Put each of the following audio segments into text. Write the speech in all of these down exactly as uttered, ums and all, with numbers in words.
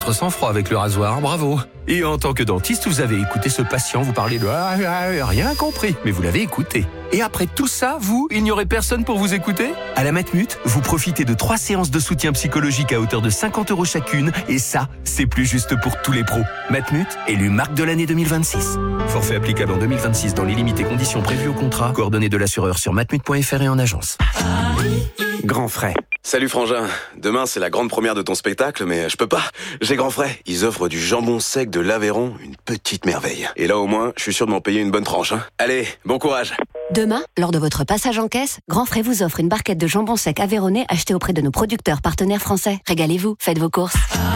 votre sang-froid avec le rasoir, bravo. Et en tant que dentiste, vous avez écouté ce patient vous parler de ah, ah, rien compris, mais vous l'avez écouté. Et après tout ça, vous, il n'y aurait personne pour vous écouter ? À la Matmut, vous profitez de trois séances de soutien psychologique à hauteur de cinquante euros chacune, et ça, c'est plus juste pour tous les pros. Matmut, élu marque de l'année deux mille vingt-six. Forfait applicable en deux mille vingt-six dans les limites et conditions prévues au contrat. Coordonnées de l'assureur sur matmut point f r et en agence. Grand frais. Salut Frangin, demain c'est la grande première de ton spectacle, mais je peux pas, j'ai Grand Frais. Ils offrent du jambon sec de l'Aveyron, une petite merveille. Et là au moins, je suis sûr de m'en payer une bonne tranche. Hein. Allez, bon courage. Demain, lors de votre passage en caisse, Grand Frais vous offre une barquette de jambon sec aveyronnais achetée auprès de nos producteurs partenaires français. Régalez-vous, faites vos courses.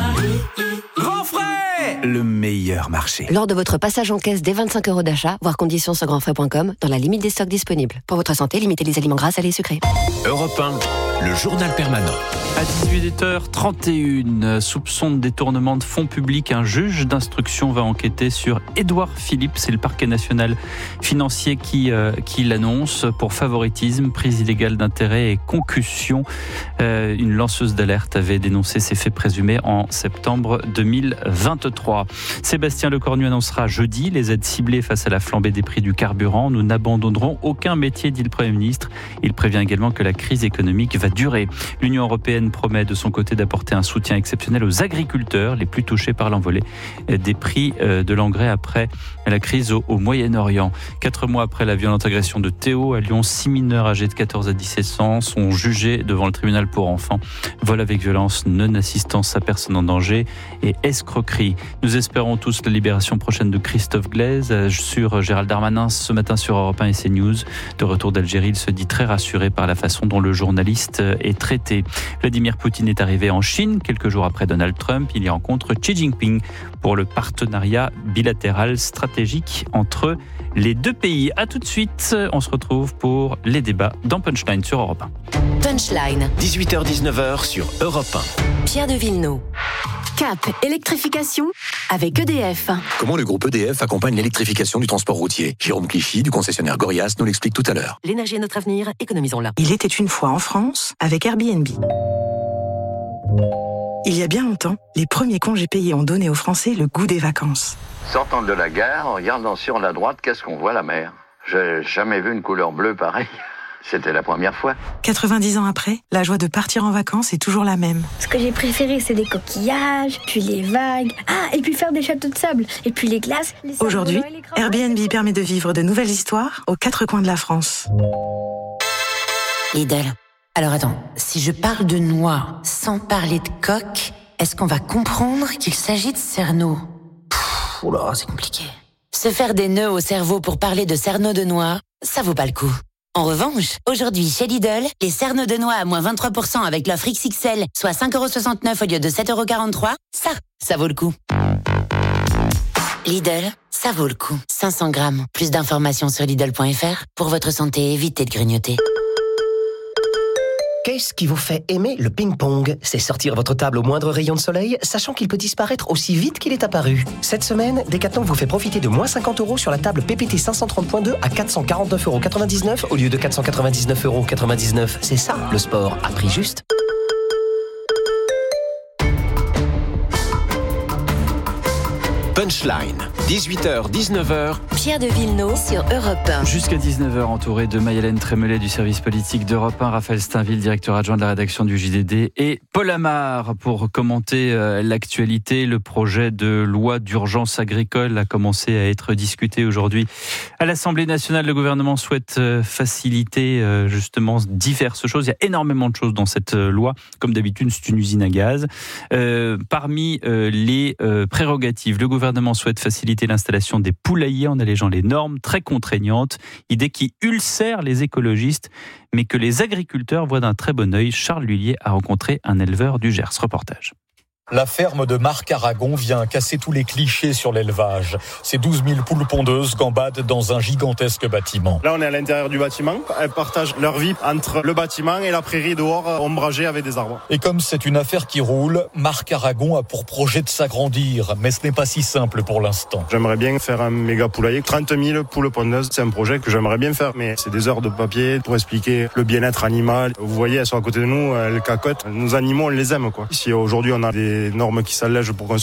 Grand frais, le meilleur marché. Lors de votre passage en caisse dès vingt-cinq euros d'achat, voir conditions sur grand frais point com, dans la limite des stocks disponibles. Pour votre santé, limitez les aliments gras, salés et sucrés. Europe un, le journal permanent. À dix-huit heures trente et une, soupçon de détournement de fonds publics, un juge d'instruction va enquêter sur Édouard Philippe, c'est le parquet national financier qui, euh, qui l'annonce pour favoritisme, prise illégale d'intérêt et concussion. Euh, une lanceuse d'alerte avait dénoncé ces faits présumés en septembre deux mille vingt-trois. Sébastien Lecornu annoncera jeudi les aides ciblées face à la flambée des prix du carburant. Nous n'abandonnerons aucun métier, dit le Premier ministre. Il prévient également que la crise économique va durer. L'Union européenne promet de son côté d'apporter un soutien exceptionnel aux agriculteurs les plus touchés par l'envolée des prix de l'engrais après la crise au, au Moyen-Orient. Quatre mois après la violente agression de Théo à Lyon, six mineurs âgés de quatorze à dix-sept ans sont jugés devant le tribunal pour enfants. Vol avec violence, non-assistance à personne en danger et escroquerie. Nous espérons tous la libération prochaine de Christophe Glaise sur Gérald Darmanin ce matin sur Europe un et CNews. De retour d'Algérie, il se dit très rassuré par la façon dont le journaliste est traité. Vladimir Poutine est arrivé en Chine quelques jours après Donald Trump. Il y rencontre Xi Jinping pour le partenariat bilatéral stratégique entre les deux pays. A tout de suite, on se retrouve pour les débats dans Punchline sur Europe un. Punchline. dix-huit heures dix-neuf heures sur Europe un. Pierre de Villeneuve. Cap électrification avec E D F. Comment le groupe E D F accompagne l'électrification du transport routier ? Jérôme Clichy, du concessionnaire Gorias, nous l'explique tout à l'heure. L'énergie est notre avenir, économisons-la. Il était une fois en France avec Airbnb. Il y a bien longtemps, les premiers congés payés ont donné aux Français le goût des vacances. Sortant de la gare, en regardant sur la droite, qu'est-ce qu'on voit ? La mer. J'ai jamais vu une couleur bleue pareille. C'était la première fois. quatre-vingt-dix ans après, la joie de partir en vacances est toujours la même. Ce que j'ai préféré, c'est les coquillages, puis les vagues. Ah, et puis faire des châteaux de sable, et puis les glaces. Les Aujourd'hui, Airbnb permet de vivre de nouvelles histoires aux quatre coins de la France. Lidl. Alors attends, si je parle de noix sans parler de coque, est-ce qu'on va comprendre qu'il s'agit de cerneau ? Pfff, oula, c'est compliqué. Se faire des nœuds au cerveau pour parler de cerneau de noix, ça vaut pas le coup. En revanche, aujourd'hui chez Lidl, les cerneaux de noix à moins vingt-trois pour cent avec l'offre X X L, soit cinq euros soixante-neuf au lieu de sept euros quarante-trois, ça, ça vaut le coup. Lidl, ça vaut le coup. cinq cents grammes. Plus d'informations sur Lidl point F R. Pour votre santé, évitez de grignoter. Qu'est-ce qui vous fait aimer le ping-pong ? C'est sortir votre table au moindre rayon de soleil, sachant qu'il peut disparaître aussi vite qu'il est apparu. Cette semaine, Decathlon vous fait profiter de moins cinquante euros sur la table P P T cinq cent trente point deux à quatre cent quarante-neuf euros quatre-vingt-dix-neuf au lieu de quatre cent quatre-vingt-dix-neuf euros quatre-vingt-dix-neuf. C'est ça, le sport, à prix juste. Punchline, dix-huit heures dix-neuf heures. Pierre de Villeneuve sur Europe un. Jusqu'à dix-neuf heures, entouré de Maï-Hélène Trémollet du service politique d'Europe un, Raphaël Steinville, directeur adjoint de la rédaction du J D D, et Paul Amar pour commenter euh, l'actualité. Le projet de loi d'urgence agricole a commencé à être discuté aujourd'hui à l'Assemblée nationale. Le gouvernement souhaite euh, faciliter euh, justement diverses choses. Il y a énormément de choses dans cette euh, loi. Comme d'habitude, c'est une usine à gaz. Euh, parmi euh, les euh, prérogatives, le gouvernement souhaite faciliter l'installation des poulaillers en allégeant les normes très contraignantes, idée qui ulcère les écologistes, mais que les agriculteurs voient d'un très bon œil. Charles Lhuillier a rencontré un éleveur du Gers. Reportage. La ferme de Marc Aragon vient casser tous les clichés sur l'élevage. Ces douze mille poules pondeuses gambadent dans un gigantesque bâtiment. Là, on est à l'intérieur du bâtiment. Elles partagent leur vie entre le bâtiment et la prairie dehors, ombragée avec des arbres. Et comme c'est une affaire qui roule, Marc Aragon a pour projet de s'agrandir. Mais ce n'est pas si simple pour l'instant. J'aimerais bien faire un méga poulailler. trente mille poules pondeuses, c'est un projet que j'aimerais bien faire. Mais c'est des heures de papier pour expliquer le bien-être animal. Vous voyez, elles sont à côté de nous, elles cacotent. Nos animaux, on les aime, quoi. Si aujourd'hui, on a des normes qui s'allègent pour qu'on